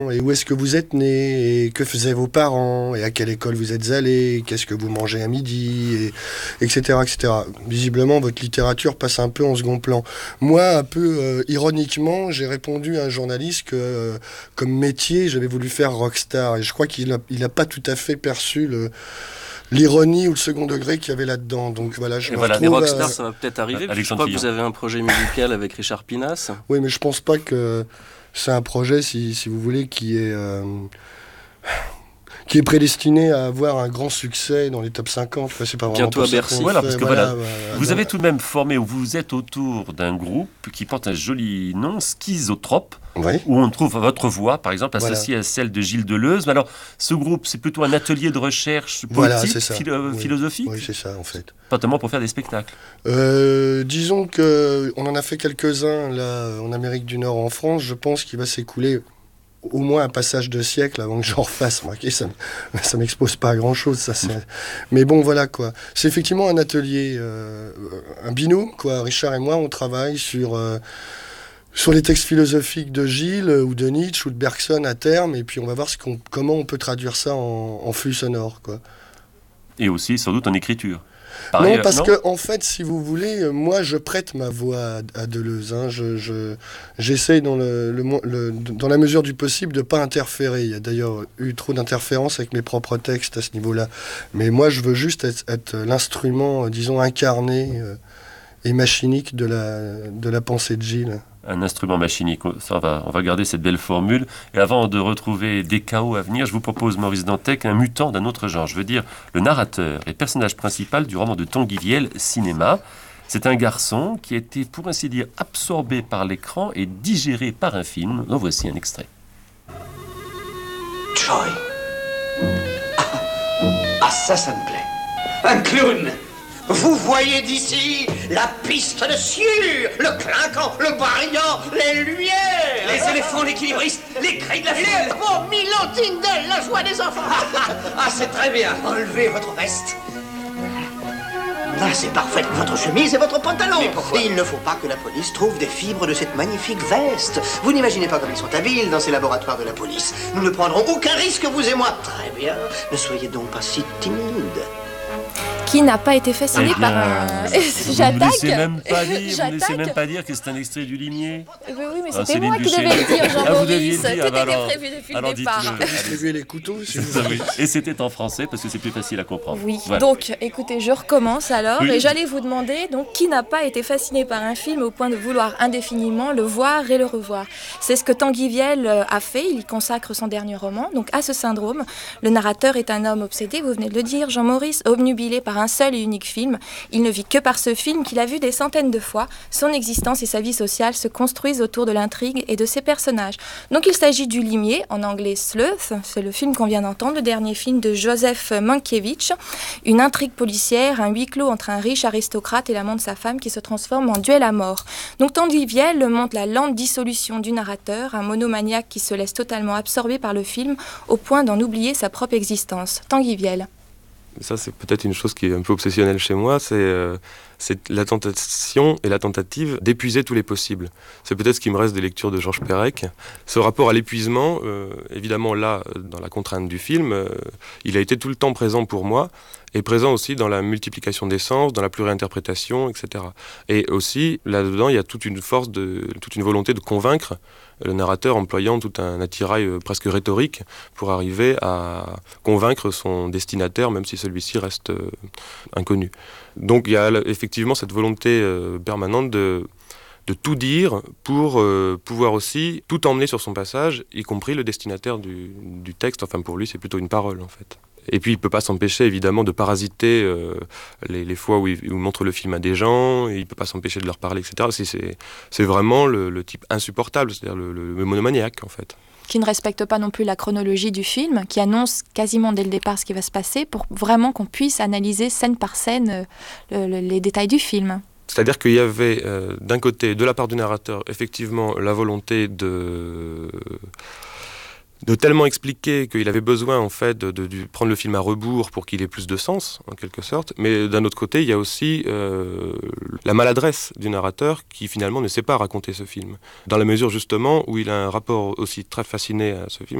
Et où est-ce que vous êtes né, et que faisaient vos parents, et à quelle école vous êtes allé, qu'est-ce que vous mangez à midi, etc., etc. Visiblement, votre littérature passe un peu en second plan. Moi, un peu ironiquement, j'ai répondu à un journaliste que, comme métier, j'avais voulu faire rockstar. Et je crois qu'il a pas tout à fait perçu l'ironie ou le second degré qu'il y avait là-dedans. Donc voilà, je Et me voilà, retrouve les rockstars, ça va peut-être arriver. Je Alexandre crois que Fillon. vous avez un projet musical avec Richard Pinas. Oui, mais je pense pas que c'est un projet, si vous voulez, qui est prédestiné à avoir un grand succès dans les top 50. Quoi. C'est pas vraiment Bientôt pour à ça Bercy. qu'on Voilà, fait, parce que vous dans- avez tout de même formé, ou vous êtes autour d'un groupe qui porte un joli nom, Schizotrope, Oui. où on trouve votre voix, par exemple, Voilà. associée à celle de Gilles Deleuze. Mais alors, ce groupe, c'est plutôt un atelier de recherche Voilà, poétique, c'est ça. Oui. philosophique, Oui, c'est ça, en fait. pas tellement pour faire des spectacles. Disons que on en a fait quelques-uns là en Amérique du Nord, en France. Je pense qu'il va s'écouler au moins un passage de siècle avant que j'en refasse. Remarquez, ça m'expose pas à grand-chose, ça. Mais bon, voilà quoi. C'est effectivement un atelier, un binôme quoi. Richard et moi, on travaille sur les textes philosophiques de Gilles ou de Nietzsche ou de Bergson à terme, et puis on va voir comment on peut traduire ça en flux sonore quoi. Et aussi, sans doute, en écriture. Par Non, ailleurs, parce que en fait, si vous voulez, moi, je prête ma voix à Deleuze. Hein. J'essaye dans dans la mesure du possible de pas interférer. Il y a d'ailleurs eu trop d'interférences avec mes propres textes à ce niveau-là. Mais moi, je veux juste être l'instrument, disons, incarné et machinique de la pensée de Gilles. un instrument machinique. Ça, on va garder cette belle formule. Et avant de retrouver des chaos à venir, je vous propose, Maurice Dantec, un mutant d'un autre genre. Je veux dire, le narrateur et personnage principal du roman de Tanguy Viel, Cinéma. C'est un garçon qui a été, pour ainsi dire, absorbé par l'écran et digéré par un film. En voici un extrait. Troy. Ah, ça me plaît. Un clown. Vous voyez d'ici la piste de sciure, le clinquant, le brillant, les lumières. Les éléphants, l'équilibriste, les cris de la foule. Les beaux Milan Tindel, la joie des enfants. Ah, c'est très bien. Enlevez votre veste. Ah, c'est parfait. Votre chemise et votre pantalon. Mais pourquoi ? Et il ne faut pas que la police trouve des fibres de cette magnifique veste. Vous n'imaginez pas comme ils sont habiles dans ces laboratoires de la police. Nous ne prendrons aucun risque, vous et moi. Très bien. Ne soyez donc pas si timide. Qui n'a pas été fasciné par un... Vous J'attaque. ne me laissez même pas dire, vous me J'attaque. laissez même pas dire que c'est un extrait du Limier. Oui, mais Ah, c'était Céline moi qui Duché. devais le dire, Ah, vous deviez Jean-Maurice. le dire. Tout Ah, était alors- prévu depuis alors le départ. dites-le. Distribuer les couteaux, si vous Ah voulez. oui. Et c'était en français parce que c'est plus facile à comprendre. Oui, Voilà. donc écoutez, je recommence alors Oui. et j'allais vous demander donc qui n'a pas été fasciné par un film au point de vouloir indéfiniment le voir et le revoir. C'est ce que Tanguy Viel a fait, il consacre son dernier roman donc à ce syndrome. Le narrateur est un homme obsédé, vous venez de le dire, Jean-Maurice, obnubilé par un seul et unique film. Il ne vit que par ce film qu'il a vu des centaines de fois. Son existence et sa vie sociale se construisent autour de l'intrigue et de ses personnages. Donc il s'agit du Limier, en anglais Sleuth, c'est le film qu'on vient d'entendre, le dernier film de Joseph Mankiewicz. Une intrigue policière, un huis clos entre un riche aristocrate et l'amant de sa femme qui se transforme en duel à mort. Donc Tanguy Viel montre la lente dissolution du narrateur, un monomaniaque qui se laisse totalement absorber par le film au point d'en oublier sa propre existence. Tanguy Viel. Ça, c'est peut-être une chose qui est un peu obsessionnelle chez moi, c'est la tentation et la tentative d'épuiser tous les possibles. C'est peut-être ce qui me reste des lectures de Georges Perec. Ce rapport à l'épuisement, évidemment là, dans la contrainte du film, il a été tout le temps présent pour moi, et présent aussi dans la multiplication des sens, dans la pluriinterprétation, etc. Et aussi, là-dedans, il y a toute une volonté de convaincre le narrateur employant tout un attirail presque rhétorique pour arriver à convaincre son destinataire, même si celui-ci reste inconnu. Donc il y a effectivement cette volonté permanente de tout dire pour pouvoir aussi tout emmener sur son passage, y compris le destinataire du texte. Enfin, pour lui, c'est plutôt une parole, en fait. Et puis, il ne peut pas s'empêcher, évidemment, de parasiter les fois où il montre le film à des gens, et il ne peut pas s'empêcher de leur parler, etc. C'est vraiment le type insupportable, c'est-à-dire le monomaniaque, en fait. Qui ne respecte pas non plus la chronologie du film, qui annonce quasiment dès le départ ce qui va se passer pour vraiment qu'on puisse analyser scène par scène les détails du film. C'est-à-dire qu'il y avait d'un côté, de la part du narrateur, effectivement la volonté de tellement expliquer qu'il avait besoin en fait de prendre le film à rebours pour qu'il ait plus de sens, en quelque sorte. Mais d'un autre côté, il y a aussi la maladresse du narrateur qui finalement ne sait pas raconter ce film. Dans la mesure justement où il a un rapport aussi très fasciné à ce film,